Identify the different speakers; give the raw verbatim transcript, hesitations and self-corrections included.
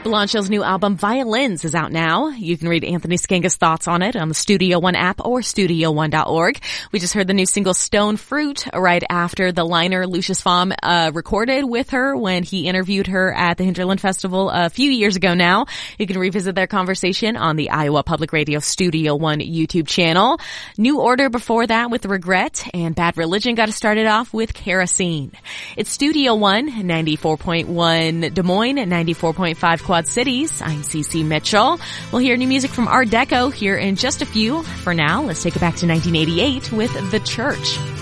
Speaker 1: Blancho's new album, Violins, is out now. You can read Anthony Skanga's thoughts on it on the Studio One app or studio one dot org. We just heard the new single, Stone Fruit, right after the liner Lucius Fahm uh, recorded with her when he interviewed her at the Hinterland Festival a few years ago now. You can revisit their conversation on the Iowa Public Radio Studio One YouTube channel. New Order before that with Regret, and Bad Religion got us started off with Kerosene. It's Studio One, ninety-four point one Des Moines, ninety-four point five Quad Cities. I'm Cece Mitchell. We'll hear new music from Art Deco here in just a few. For now, let's take it back to nineteen eighty-eight with The Church.